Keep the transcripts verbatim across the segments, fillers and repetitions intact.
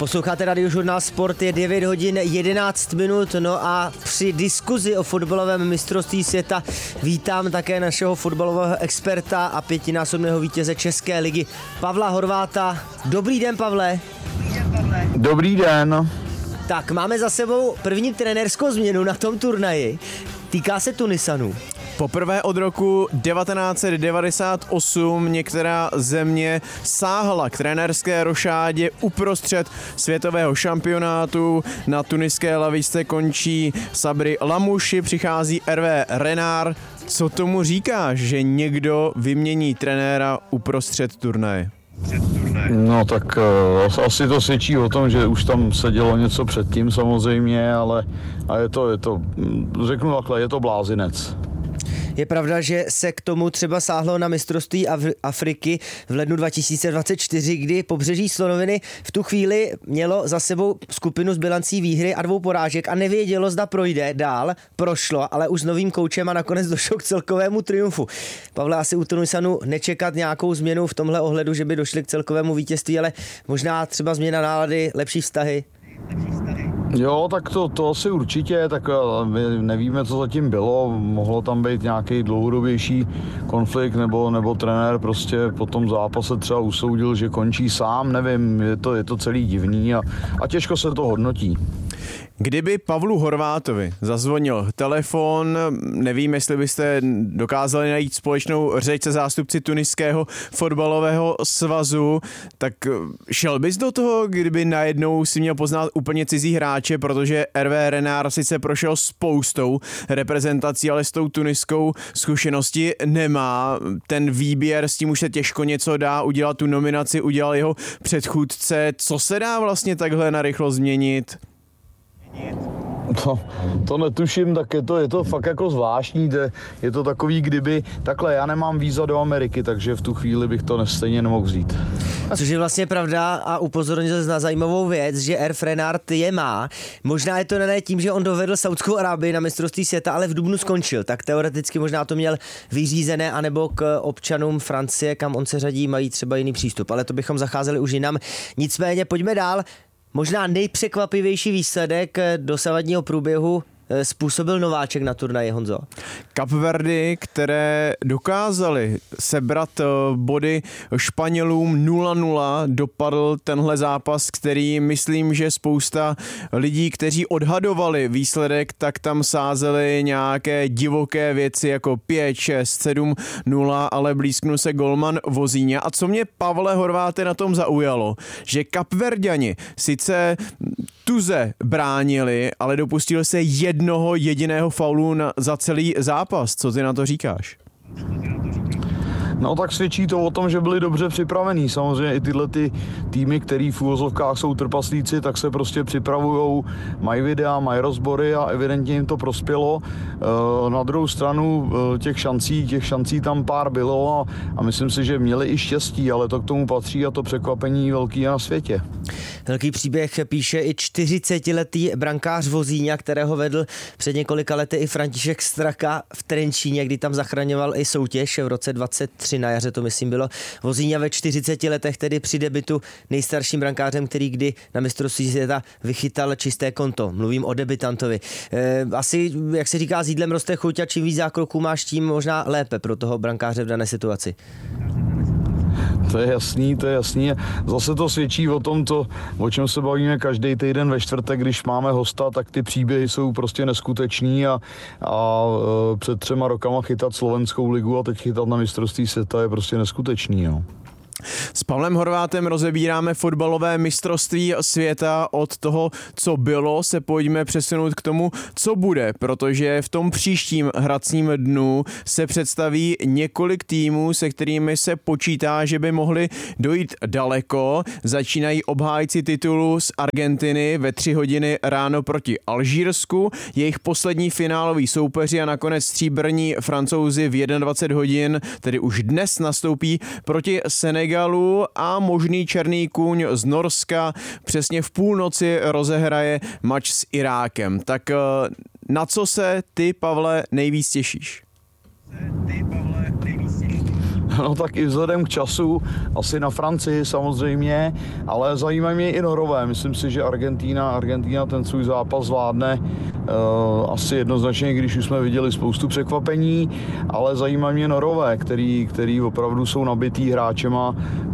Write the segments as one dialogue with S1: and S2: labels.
S1: Posloucháte Radiožurnál Sport, je devět hodin jedenáct minut, no a při diskuzi o fotbalovém mistrovství světa vítám také našeho fotbalového experta a pětinásobného vítěze České ligy Pavla Horváta. Dobrý den, Pavle.
S2: Dobrý den.
S1: Tak, máme za sebou první trenérskou změnu na tom turnaji. Týká se Tunisanů.
S3: Poprvé od roku devatenáct set devadesát osm některá země sáhla k trenérské rošádě uprostřed světového šampionátu. Na tuniské lavičce končí Sabri Lamouchi, přichází Hervé Renard. Co tomu říkáš, že někdo vymění trenéra uprostřed turnaje?
S2: No tak uh, asi to svědčí o tom, že už tam se dělo něco předtím samozřejmě, ale a je to, je to, řeknu takhle, je to blázinec.
S1: Je pravda, že se k tomu třeba sáhlo na mistrovství Afriky v lednu dva tisíce dvacet čtyři, kdy Pobřeží slonoviny v tu chvíli mělo za sebou skupinu s bilancí výhry a dvou porážek a nevědělo, zda projde dál. Prošlo, ale už s novým koučem a nakonec došlo k celkovému triumfu. Pavle, asi u Tunisanu nečekat nějakou změnu v tomhle ohledu, že by došli k celkovému vítězství, ale možná třeba změna nálady, lepší vztahy.
S2: Jo, tak to, to asi určitě, tak my nevíme, co zatím bylo, mohlo tam být nějaký dlouhodobější konflikt, nebo, nebo trenér prostě po tom zápase třeba usoudil, že končí sám, nevím, je to, je to celý divný a, a těžko se to hodnotí.
S3: Kdyby Pavlu Horvátovi zazvonil telefon, nevím, jestli byste dokázali najít společnou řeč se zástupci tuniského fotbalového svazu, tak šel bys do toho, kdyby najednou si měl poznat úplně cizí hráče, protože Hervé Renard sice prošel spoustou reprezentací, ale s tou tuniskou zkušenosti nemá. Ten výběr, s tím už se těžko něco dá, udělat tu nominaci, udělal jeho předchůdce. Co se dá vlastně takhle narychlo změnit?
S2: To, to netuším, tak je to, je to fakt jako zvláštní, je to takový, kdyby, takhle já nemám víza do Ameriky, takže v tu chvíli bych to stejně nemohl vzít.
S1: A což je vlastně pravda a upozornil na zajímavou věc, že Hervé Renard je má. Možná je to dané tím, že on dovedl Saudskou Arábii na mistrovství světa, ale v dubnu skončil, tak teoreticky možná to měl vyřízené, anebo k občanům Francie, kam on se řadí, mají třeba jiný přístup, ale to bychom zacházeli už jinam. Nicméně pojďme dál. Možná nejpřekvapivější výsledek dosavadního průběhu způsobil nováček na turnaji, Honzo.
S3: Kapverdy, které dokázali sebrat body Španělům nula nula, dopadl tenhle zápas, který myslím, že spousta lidí, kteří odhadovali výsledek, tak tam sázeli nějaké divoké věci jako pět, šest, sedm nula, ale blízknul se golman Vozíňa. A co mě, Pavle Horváte, na tom zaujalo, že Kapverďani sice tuze bránili, ale dopustili se jednoho jediného faulu na, za celý zápas. Co ty na to říkáš?
S2: No tak svědčí to o tom, že byli dobře připravení. Samozřejmě i tyhle ty týmy, který v úvozovkách jsou trpaslíci, tak se prostě připravujou, mají videa, mají rozbory a evidentně jim to prospělo. Na druhou stranu těch šancí, těch šancí tam pár bylo a, a myslím si, že měli i štěstí, ale to k tomu patří a to překvapení velký na světě.
S1: Velký příběh píše i čtyřicetiletý brankář Vozíňa, kterého vedl před několika lety i František Straka v Trenčíně, kdy tam zachraňoval i soutěž v roce dvacet tři na jaře, to myslím bylo. Vozíňa ve čtyřiceti letech, tedy při debutu nejstarším brankářem, který kdy na mistrovství světa vychytal čisté konto. Mluvím o debutantovi. E, asi, jak se říká, s jídlem roste chuť a čím víc zákroků máš, tím možná lépe pro toho brankáře v dané situaci.
S2: To je jasný, to je jasný. Zase to svědčí o tom, to, o čem se bavíme každý týden ve čtvrtek, když máme hosta, tak ty příběhy jsou prostě neskutečný a, a před třema rokama chytat slovenskou ligu a teď chytat na mistrovství světa je prostě neskutečný. Jo.
S3: S Pavlem Horvátem rozebíráme fotbalové mistrovství světa. Od toho, co bylo, se pojďme přesunout k tomu, co bude, protože v tom příštím hracím dnu se představí několik týmů, se kterými se počítá, že by mohli dojít daleko. Začínají obhájci titulu z Argentiny ve tři hodiny ráno proti Alžírsku, jejich poslední finálový soupeři a nakonec stříbrní Francouzi v dvacet jedna hodin, tedy už dnes nastoupí proti Senegalu a možný černý kůň z Norska přesně v půlnoci rozehraje mač s Irákem. Tak na co se ty, Pavle, nejvíc těšíš?
S2: No tak i vzhledem k času, asi na Francii samozřejmě, ale zajímají mě i Norové. Myslím si, že Argentína, Argentína ten svůj zápas zvládne uh, asi jednoznačně, když už jsme viděli spoustu překvapení, ale zajímají mě Norové, který, který opravdu jsou nabitý hráčema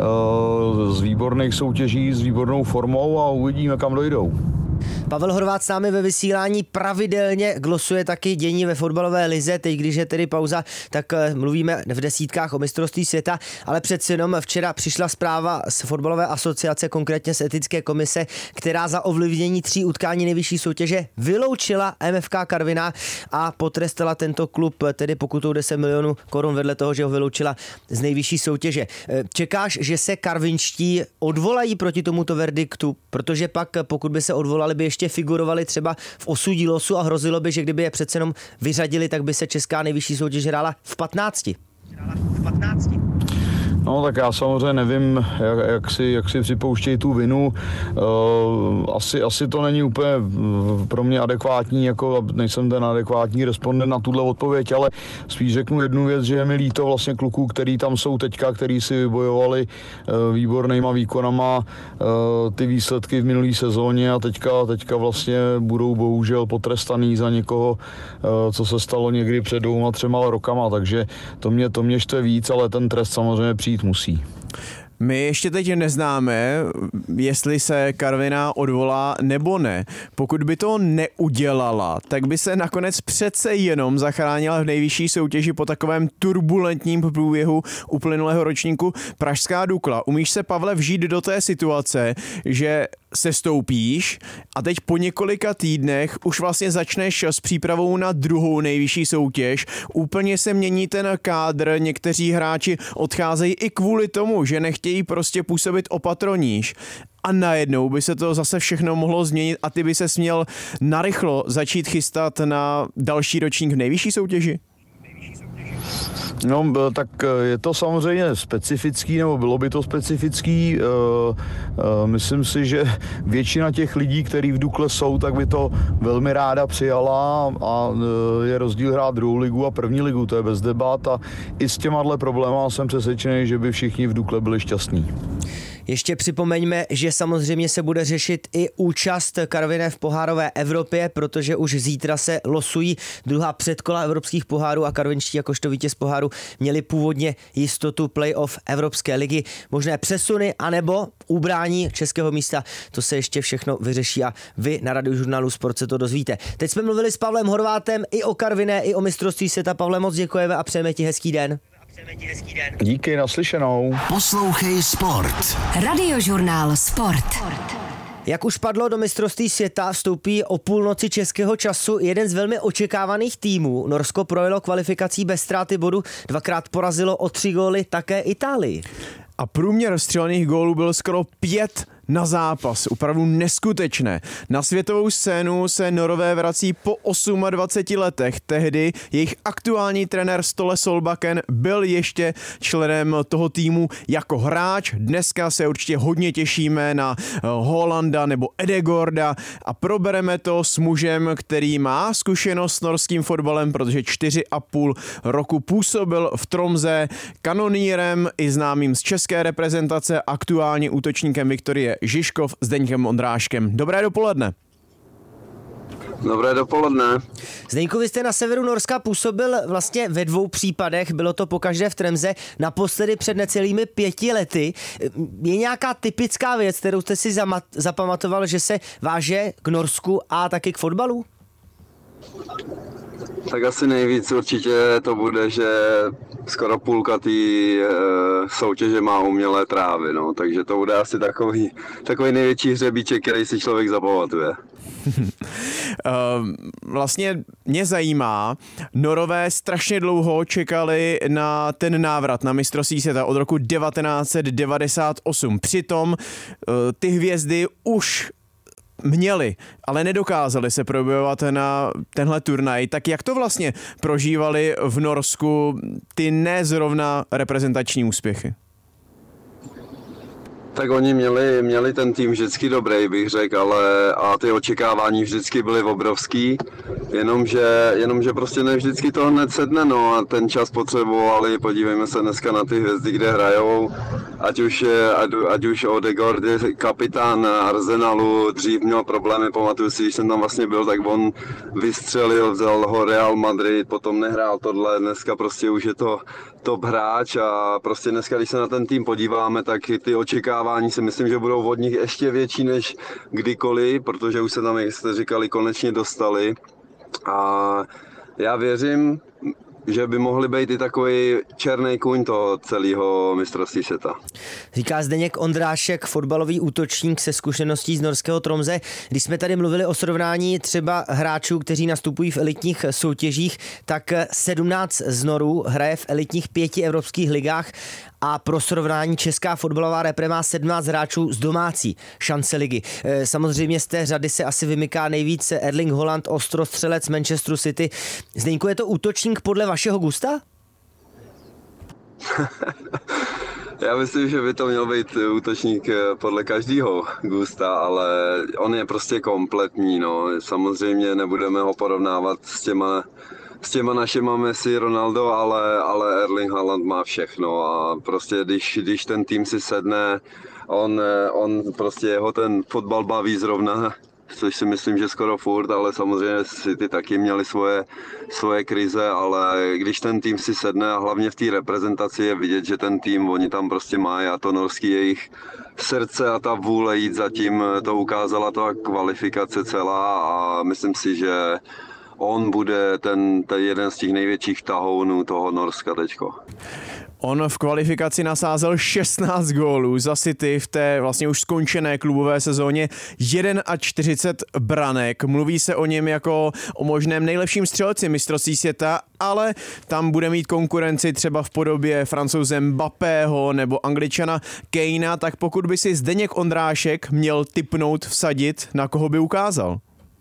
S2: uh, z výborných soutěží, s výbornou formou a uvidíme, kam dojdou.
S1: Pavel Horváth s námi ve vysílání pravidelně glosuje taky dění ve fotbalové lize. Teď, když je tedy pauza, tak mluvíme v desítkách o mistrovství světa, ale přeci jenom včera přišla zpráva z fotbalové asociace, konkrétně z etické komise, která za ovlivnění tří utkání nejvyšší soutěže vyloučila M F K Karviná a potrestala tento klub tedy pokutou deset milionů korun vedle toho, že ho vyloučila z nejvyšší soutěže. Čekáš, že se karvinští odvolají proti tomuto verdiktu, protože pak, pokud by se odvolali, by ještě figurovali třeba v osudí losu a hrozilo by, že kdyby je přece jenom vyřadili, tak by se česká nejvyšší soutěž hrála v patnácti. V patnácti.
S2: No tak já samozřejmě nevím, jak, jak, si, jak si připouštějí tu vinu. Uh, asi, asi to není úplně pro mě adekvátní, jako nejsem ten adekvátní respondent na tuhle odpověď, ale spíš řeknu jednu věc, že je mi líto vlastně kluků, který tam jsou teďka, který si vybojovali uh, výbornýma výkonama uh, ty výsledky v minulý sezóně a teďka, teďka vlastně budou bohužel potrestaný za někoho, uh, co se stalo někdy před dvouma, třema rokama, takže to mě, to mě štve víc, ale ten trest samozřejmě přijít musí.
S3: My ještě teď neznáme, jestli se Karviná odvolá nebo ne. Pokud by to neudělala, tak by se nakonec přece jenom zachránila v nejvyšší soutěži po takovém turbulentním průběhu uplynulého ročníku Pražská Dukla. Umíš se, Pavle, vžít do té situace, že sestoupíš a teď po několika týdnech už vlastně začneš s přípravou na druhou nejvyšší soutěž. Úplně se mění ten kádr, někteří hráči odcházejí i kvůli tomu, že nechtějí prostě působit opatroníž. A najednou by se to zase všechno mohlo změnit a ty by se směl narychlo začít chystat na další ročník v nejvyšší soutěži?
S2: No, tak je to samozřejmě specifický, nebo bylo by to specifický. Myslím si, že většina těch lidí, kteří v Dukle jsou, tak by to velmi ráda přijala a je rozdíl hrát druhou ligu a první ligu, to je bez debat a i s těmahle problémy jsem přesvědčený, že by všichni v Dukle byli šťastní.
S1: Ještě připomeňme, že samozřejmě se bude řešit i účast Karviné v pohárové Evropě, protože už zítra se losují druhá předkola evropských pohárů a karvinští jakožto vítěz poháru měli původně jistotu playoff Evropské ligy. Možné přesuny anebo ubrání českého místa, to se ještě všechno vyřeší a vy na Radiožurnálu Sport se to dozvíte. Teď jsme mluvili s Pavlem Horváthem i o Karviné, i o mistrovství světa. Pavle, moc děkujeme a přejeme ti hezký den.
S2: Díky, naslyšenou.
S4: Poslouchej Sport. Radiožurnál Sport.
S1: Jak už padlo, do mistrovství světa vstoupí o půlnoci českého času jeden z velmi očekávaných týmů. Norsko projelo kvalifikací bez ztráty bodu, dvakrát porazilo o tři góly také Itálii.
S3: A průměr střelených gólů byl skoro pět na zápas. Opravdu neskutečné. Na světovou scénu se Norové vrací po dvaceti osmi letech. Tehdy jejich aktuální trenér Ståle Solbakken byl ještě členem toho týmu jako hráč. Dneska se určitě hodně těšíme na Holanda nebo Edegorda a probereme to s mužem, který má zkušenost s norským fotbalem, protože čtyři a půl roku působil v Tromsø, kanonýrem i známým z české reprezentace, aktuálně útočníkem Viktorie Žižkov s Zdeňkem Ondráškem. Dobré dopoledne.
S5: Dobré dopoledne.
S1: Zdeňku, vy jste na severu Norska působil vlastně ve dvou případech, bylo to pokaždé v Tremze, naposledy před necelými pěti lety. Je nějaká typická věc, kterou jste si zamat- zapamatoval, že se váže k Norsku a taky k fotbalu?
S5: Tak asi nejvíc určitě to bude, že skoro půlka té e, soutěže má umělé trávy, no, takže to bude asi takový, takový největší hřebíček, který si člověk zapamatuje.
S3: Vlastně mě zajímá, Norové strašně dlouho čekali na ten návrat na mistrovství světa od roku devatenáct set devadesát osm. Přitom ty hvězdy už měli, ale nedokázali se probojovat na tenhle turnaj. Tak jak to vlastně prožívali v Norsku ty nezrovna reprezentační úspěchy?
S5: Tak oni měli, měli ten tým vždycky dobrý, bych řekl, ale a ty očekávání vždycky byly obrovský, jenomže, jenomže prostě ne vždycky to hned sedne, no a ten čas potřebovali, podívejme se dneska na ty hvězdy, kde hrajou, ať už, ať, ať už Odegaard, kapitán Arsenalu, dřív měl problémy, pamatuju si, když jsem tam vlastně byl, tak on vystřelil, vzal ho Real Madrid, potom nehrál tohle, dneska prostě už je to top hráč a prostě dneska, když se na ten tým podíváme, tak ty očekávání si myslím, že budou od nich ještě větší než kdykoliv, protože už se tam, jak jste říkali, konečně dostali a já věřím, že by mohli být i takový černý kůň toho celého mistrovství světa.
S1: Říká Zdeněk Ondrášek, fotbalový útočník se zkušeností z norského Tromsø. Když jsme tady mluvili o srovnání třeba hráčů, kteří nastupují v elitních soutěžích, tak sedmnáct z Norů hraje v elitních pěti evropských ligách a pro srovnání česká fotbalová repre má sedmnáct hráčů z domácí šance ligy. Samozřejmě z té řady se asi vymyká nejvíc Erling Haaland, ostrostřelec Manchesteru City. Zdeňku, je to útočník podle vašeho gusta?
S5: Já myslím, že by to měl být útočník podle každého gusta, ale on je prostě kompletní. No. Samozřejmě nebudeme ho porovnávat s těma S těma našima Messi, Ronaldo, ale, ale Erling Haaland má všechno a prostě když, když ten tým si sedne, on, on prostě jeho ten fotbal baví zrovna, což si myslím, že skoro furt, ale samozřejmě City taky měli svoje, svoje krize, ale když ten tým si sedne a hlavně v té reprezentaci je vidět, že ten tým, oni tam prostě mají a to norský jejich srdce a ta vůle jít zatím, to ukázala ta kvalifikace celá a myslím si, že on bude ten, ten jeden z těch největších tahounů toho Norska teďko.
S3: On v kvalifikaci nasázel šestnáct gólů za City v té vlastně už skončené klubové sezóně, čtyřicet jedna branek. Mluví se o něm jako o možném nejlepším střelci mistrovství světa, ale tam bude mít konkurenci třeba v podobě Francouze Mbappého nebo Angličana Kanea, tak pokud by si Zdeněk Ondrášek měl tipnout, vsadit, na koho by ukázal?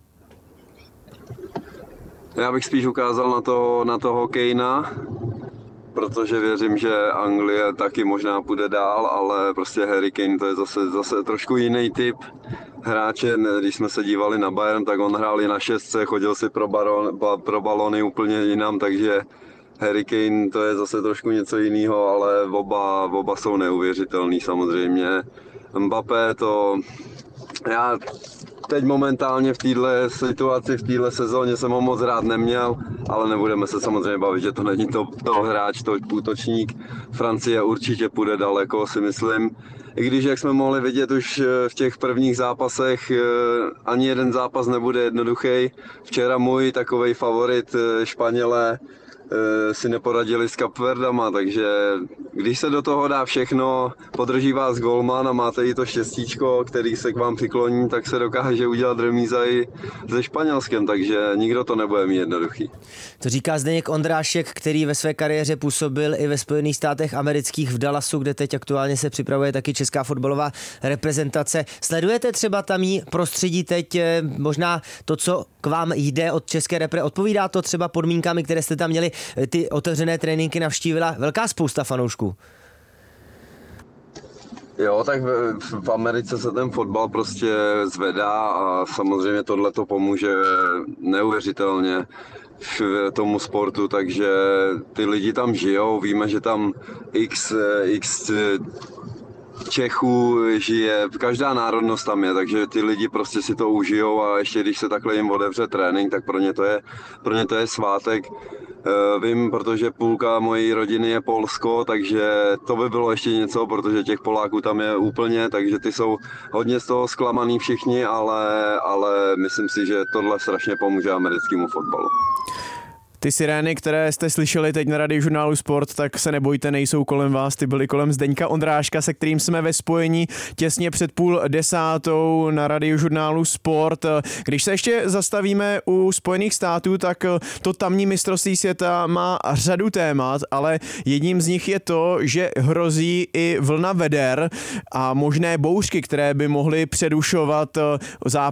S5: Já bych spíš ukázal na toho, na toho Kanea, protože věřím, že Anglie taky možná půjde dál, ale prostě Harry Kane to je zase, zase trošku jiný typ hráče. Když jsme se dívali na Bayern, tak on hrál i na šestce, chodil si pro, baron, pro balony úplně jinam, takže Harry Kane to je zase trošku něco jiného, ale oba, oba jsou neuvěřitelný samozřejmě. Mbappé to... Já teď momentálně v této situaci, v této sezóně jsem ho moc rád neměl, ale nebudeme se samozřejmě bavit, že to není to, to hráč, to útočník. Francie určitě půjde daleko, si myslím. I když, jak jsme mohli vidět už v těch prvních zápasech, ani jeden zápas nebude jednoduchý. Včera můj takovej favorit Španělé si neporadili s Kapverdama, takže když se do toho dá všechno, podrží vás golman a máte i to štěstíčko, který se k vám přikloní, tak se dokáže udělat remíza i se Španělskem, takže nikdo to nebude mít jednoduchý.
S1: To říká Zdeněk Ondrášek, který ve své kariéře působil i ve Spojených státech amerických v Dallasu, kde teď aktuálně se připravuje taky česká fotbalová reprezentace. Sledujete třeba tamní prostředí teď, možná to, co k vám jde od české repre, odpovídá to třeba podmínkami, které jste tam měli? Ty otevřené tréninky navštívila velká spousta fanoušků.
S5: Jo, tak v, v Americe se ten fotbal prostě zvedá a samozřejmě tohle to pomůže neuvěřitelně v tomu sportu, takže ty lidi tam žijou, víme, že tam x, x Čechů žije, každá národnost tam je, takže ty lidi prostě si to užijou a ještě když se takhle jim otevře trénink, tak pro ně to je, pro ně to je svátek. Vím, protože půlka mojí rodiny je Polsko, takže to by bylo ještě něco, protože těch Poláků tam je úplně, takže ty jsou hodně z toho zklamaný všichni, ale, ale myslím si, že tohle strašně pomůže americkému fotbalu.
S3: Ty sirény, které jste slyšeli teď na Radiožurnálu Sport, tak se nebojte, nejsou kolem vás, ty byly kolem Zdeňka Ondráška, se kterým jsme ve spojení těsně před půl desátou na Radiožurnálu Sport. Když se ještě zastavíme u Spojených států, tak to tamní mistrovství světa má řadu témat, ale jedním z nich je to, že hrozí i vlna veder a možné bouřky, které by mohly předušovat